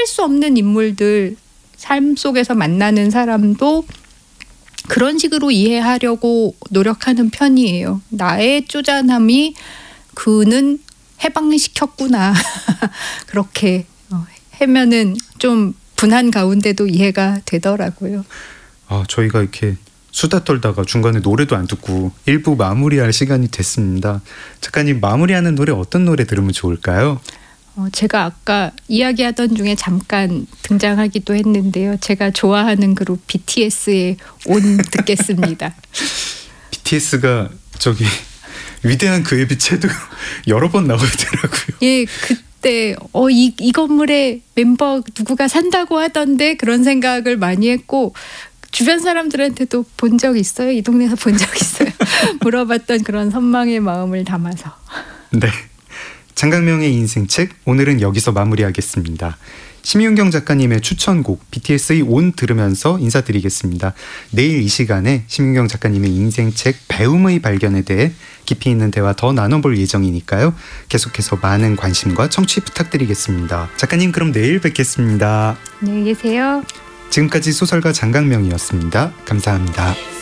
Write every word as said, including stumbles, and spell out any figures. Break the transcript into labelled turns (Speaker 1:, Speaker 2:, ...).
Speaker 1: 수 없는 인물들, 삶 속에서 만나는 사람도 그런 식으로 이해하려고 노력하는 편이에요. 나의 쪼잔함이 그는 해방시켰구나. 그렇게 하면은 좀 분한 가운데도 이해가 되더라고요.
Speaker 2: 아, 저희가 이렇게 수다 떨다가 중간에 노래도 안 듣고 일 부 마무리할 시간이 됐습니다. 작가님, 마무리하는 노래 어떤 노래 들으면 좋을까요?
Speaker 1: 어, 제가 아까 이야기하던 중에 잠깐 등장하기도 했는데요. 제가 좋아하는 그룹 비티에스의 온 듣겠습니다.
Speaker 2: 비티에스가 저기 위대한 그의 빛에도 여러 번 나오더라고요.
Speaker 1: 예, 그때 어, 이, 이 건물에 멤버 누구가 산다고 하던데 그런 생각을 많이 했고 주변 사람들한테도 본 적 있어요? 이 동네에서 본 적 있어요? 물어봤던 그런 선망의 마음을 담아서.
Speaker 2: 네. 장강명의 인생책, 오늘은 여기서 마무리하겠습니다. 심윤경 작가님의 추천곡 비티에스의 온 들으면서 인사드리겠습니다. 내일 이 시간에 심윤경 작가님의 인생책 배움의 발견에 대해 깊이 있는 대화 더 나눠볼 예정이니까요. 계속해서 많은 관심과 청취 부탁드리겠습니다. 작가님, 그럼 내일 뵙겠습니다.
Speaker 1: 안녕히 계세요.
Speaker 2: 지금까지 소설가 장강명이었습니다. 감사합니다.